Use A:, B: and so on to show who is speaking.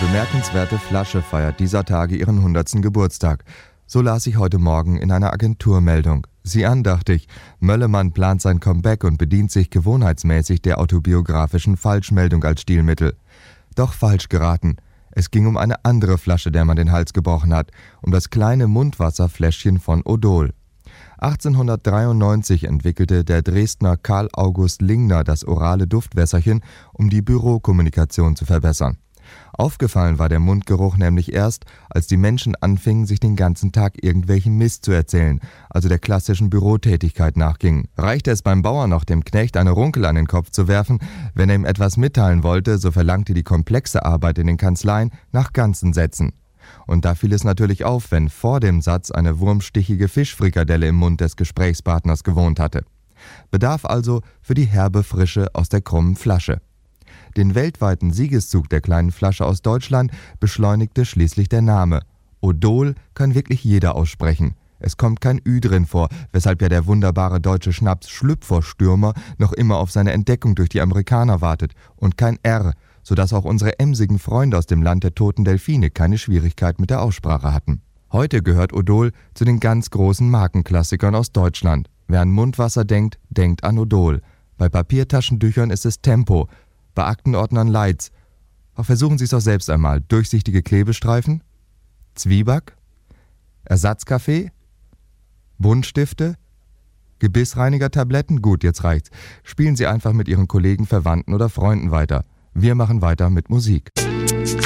A: bemerkenswerte Flasche feiert dieser Tage ihren 100. Geburtstag. So las ich heute Morgen in einer Agenturmeldung. Sieh an, dachte ich, Möllemann plant sein Comeback und bedient sich gewohnheitsmäßig der autobiografischen Falschmeldung als Stilmittel. Doch falsch geraten. Es ging um eine andere Flasche, der man den Hals gebrochen hat, um das kleine Mundwasserfläschchen von Odol. 1893 entwickelte der Dresdner Karl August Lingner das orale Duftwässerchen, um die Bürokommunikation zu verbessern. Aufgefallen war der Mundgeruch nämlich erst, als die Menschen anfingen, sich den ganzen Tag irgendwelchen Mist zu erzählen, also der klassischen Bürotätigkeit nachgingen. Reichte es beim Bauer noch, dem Knecht eine Runkel an den Kopf zu werfen, wenn er ihm etwas mitteilen wollte, so verlangte die komplexe Arbeit in den Kanzleien nach ganzen Sätzen. Und da fiel es natürlich auf, wenn vor dem Satz eine wurmstichige Fischfrikadelle im Mund des Gesprächspartners gewohnt hatte. Bedarf also für die herbe Frische aus der krummen Flasche. Den weltweiten Siegeszug der kleinen Flasche aus Deutschland beschleunigte schließlich der Name. Odol kann wirklich jeder aussprechen. Es kommt kein Ü drin vor, weshalb ja der wunderbare deutsche Schnaps Schlüpferstürmer noch immer auf seine Entdeckung durch die Amerikaner wartet. Und kein R, sodass auch unsere emsigen Freunde aus dem Land der toten Delfine keine Schwierigkeit mit der Aussprache hatten. Heute gehört Odol zu den ganz großen Markenklassikern aus Deutschland. Wer an Mundwasser denkt, denkt an Odol. Bei Papiertaschentüchern ist es Tempo, bei Aktenordnern Leitz. Auch versuchen Sie es doch selbst einmal. Durchsichtige Klebestreifen? Zwieback? Ersatzkaffee? Buntstifte? Gebissreiniger-Tabletten? Gut, jetzt reicht's. Spielen Sie einfach mit Ihren Kollegen, Verwandten oder Freunden weiter. Wir machen weiter mit Musik.